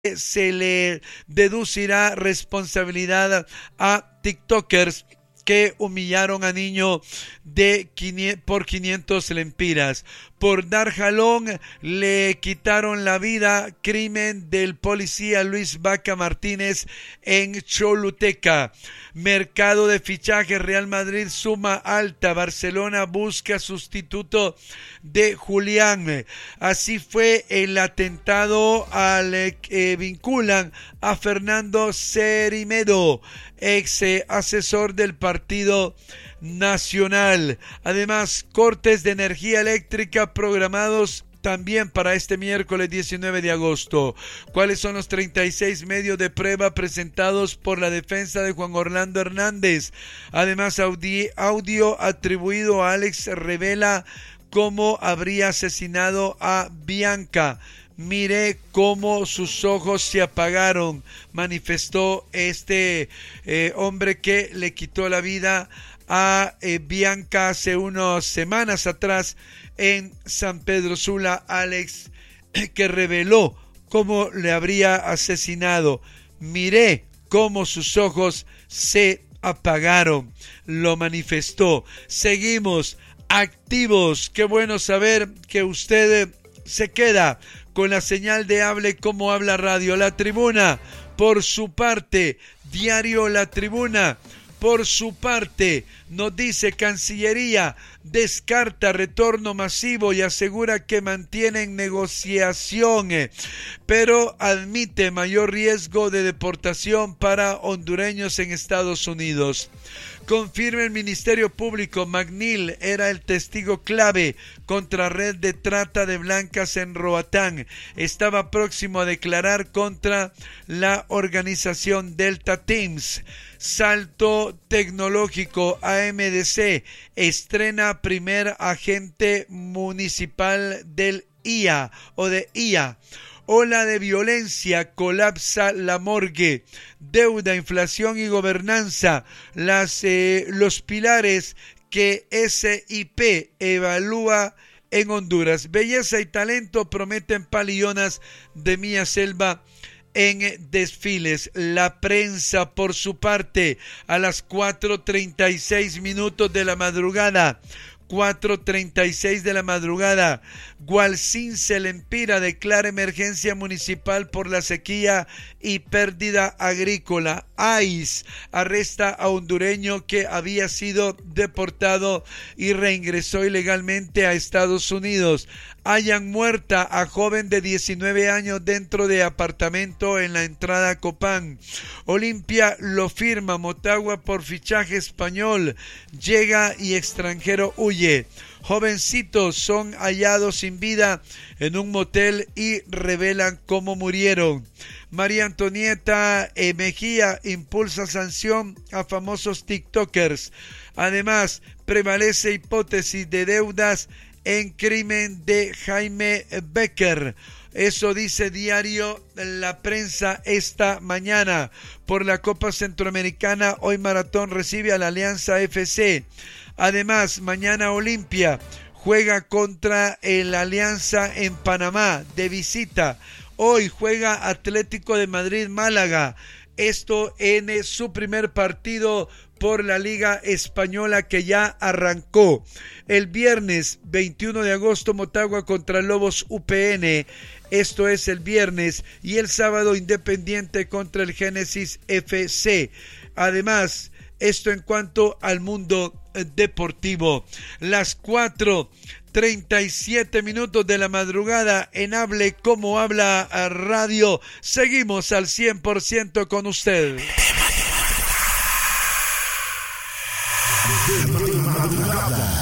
se le deducirá responsabilidad a TikTokers que humillaron a niño por 500 lempiras. Por dar jalón le quitaron la vida. Crimen del policía Luis Vaca Martínez en Choluteca. Mercado de fichajes. Real Madrid suma alta. Barcelona busca sustituto de Julián. Así fue el atentado al que vinculan a Fernando Cerimedo, ex asesor del Partido Nacional. Además, cortes de energía eléctrica programados también para este miércoles 19 de agosto. ¿Cuáles son los 36 medios de prueba presentados por la defensa de Juan Orlando Hernández? Además, audio atribuido a Alex revela cómo habría asesinado a Bianca. Miré cómo sus ojos se apagaron, manifestó este hombre que le quitó la vida a Bianca hace unas semanas atrás en San Pedro Sula. Alex, que reveló cómo le habría asesinado. Miré cómo sus ojos se apagaron, lo manifestó. Seguimos activos. Qué bueno saber que usted se queda con la señal de Hable Como Habla Radio. La Tribuna, por su parte, diario La Tribuna, por su parte, nos dice: Cancillería descarta retorno masivo y asegura que mantienen negociación, pero admite mayor riesgo de deportación para hondureños en Estados Unidos. Confirma el Ministerio Público: McNeil era el testigo clave contra red de trata de blancas en Roatán. Estaba próximo a declarar contra la organización Delta Teams. Salto tecnológico. AMDC estrena primer agente municipal del IA o de IA. Ola de violencia, colapsa la morgue. Deuda, inflación y gobernanza. Los pilares que SIP evalúa en Honduras. Belleza y talento prometen palillonas de Mía Selva en desfiles. La Prensa, por su parte, a las 4:36 de la madrugada. 4:36 de la madrugada. Gualcín Lempira declara emergencia municipal por la sequía y pérdida agrícola. ICE arresta a hondureño que había sido deportado y reingresó ilegalmente a Estados Unidos. Hallan muerta a joven de 19 años dentro de apartamento en la entrada a Copán. Olimpia lo firma. Motagua por fichaje español. Llega y extranjero huye. Jovencitos son hallados sin vida en un motel y revelan cómo murieron. María Antonieta Mejía impulsa sanción a famosos TikTokers. Además, prevalece hipótesis de deudas en crimen de Jaime Becker. Eso dice diario La Prensa esta mañana. Por la Copa Centroamericana, hoy Maratón recibe a la Alianza FC. Además, mañana Olimpia juega contra el Alianza en Panamá de visita. Hoy juega Atlético de Madrid Málaga. Esto en su primer partido por la Liga Española que ya arrancó. El viernes 21 de agosto Motagua contra Lobos UPN. Esto es el viernes. Y el sábado Independiente contra el Génesis FC. Además, esto en cuanto al mundo deportivo. Las 4:37 de la madrugada en Hable Como Habla Radio. Seguimos al 100% con usted. De madrugada.